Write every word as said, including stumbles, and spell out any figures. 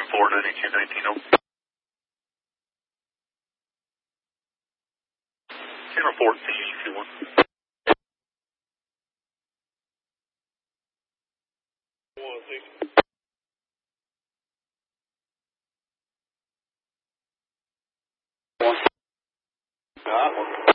four ninety-two nineteen oh. ten report T if you want. One, six. One. Got one.